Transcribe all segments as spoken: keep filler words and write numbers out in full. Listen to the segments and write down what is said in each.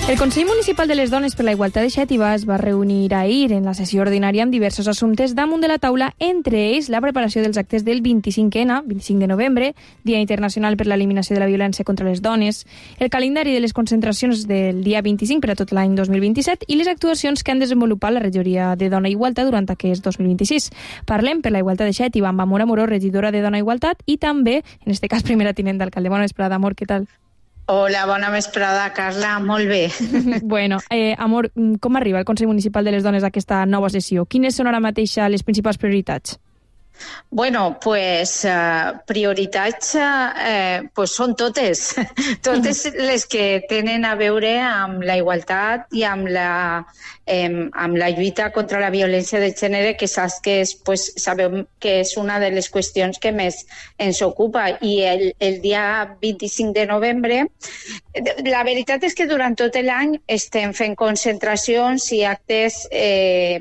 El Consell Municipal de les Dones per la Igualtat de Xàtiva es va reunir ahir en la sessió ordinària amb diversos assumptes damunt de la taula, entre ells la preparació dels actes del vint-i-cinc ena, vint-i-cinc de novembre, Dia Internacional per l'Eliminació de la Violència contra les Dones, el calendari de les concentracions del dia vint-i-cinc per a tot l'any dos mil vint-i-set i les actuacions que han desenvolupat la regidoria de Dona i Igualtat durant aquest dos mil vint-i-sis. Parlem per la Igualtat de Xàtiva amb Amor Amorós, regidora de Dona i Igualtat, i també, en aquest cas, primera tinent d'alcalde. Bona vesprada, Amor, què tal? Hola, bona vesprada, Carla. Molt bé. Bueno, eh, Amor, com arriba el Consell Municipal de les Dones a aquesta nova sessió? Quines són ara mateix les principals prioritats? Bueno, pues uh, prioritats uh, pues són totes, totes les que tenen a veure amb la igualtat i amb la, eh, amb la lluita contra la violència de gènere, que saps que és, pues, sabem que és una de les qüestions que més ens ocupa. I el, el dia vint-i-cinc de novembre, la veritat és que durant tot l'any estem fent concentracions i actes eh,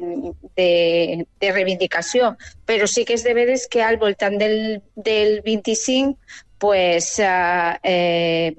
de, de reivindicació, però sí que és de veres que al voltant del, del vint-i-cinc pues, eh, eh,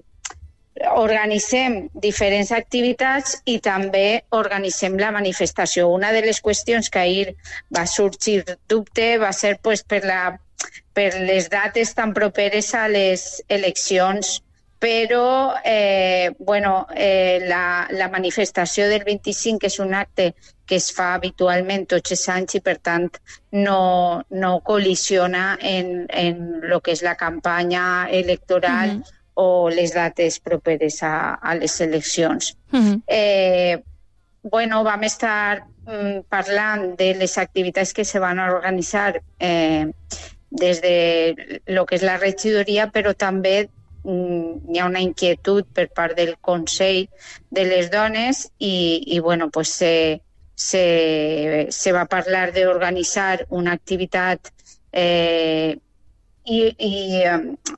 organitzem diferents activitats i també organitzem la manifestació. Una de les qüestions que ahir va sorgir dubte va ser pues, per, la, per les dates tan properes a les eleccions, però eh, bueno, eh, la, la manifestació del vint-i-cinc és un acte que es fa habitualment tots els anys i, per tant, no, no col·lisiona en, en el que és la campanya electoral uh-huh. o les dates properes a, a les eleccions. Uh-huh. Eh, bueno, vam estar mm, parlant de les activitats que se van organitzar eh, des de lo que és la regidoria, però també mm, hi ha una inquietud per part del Consell de les Dones i, i bueno, pues, se, se, se va parlar d'organitzar una activitat eh, i, i